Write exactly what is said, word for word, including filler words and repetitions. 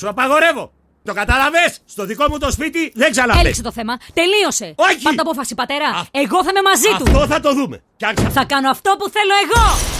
Σου απαγορεύω. Το κατάλαβες? Στο δικό μου το σπίτι δεν ξαναπέξει. Έληξε το θέμα. Τελείωσε. Όχι. Πάρ' το απόφαση, πατέρα. Α... Εγώ θα είμαι μαζί αυτό του. Αυτό θα το δούμε. Θα κάνω αυτό που θέλω εγώ.